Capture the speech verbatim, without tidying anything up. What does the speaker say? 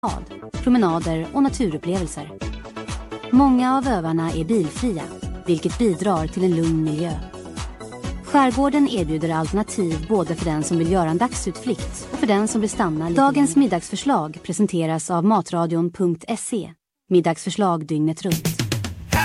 promenader och naturupplevelser. Många av öarna är bilfria, vilket bidrar till en lugn miljö. Skärgården erbjuder alternativ både för den som vill göra en dagsutflykt och för den som vill stanna lite. Dagens middagsförslag presenteras av matradion punkt se. Middagsförslag dygnet runt.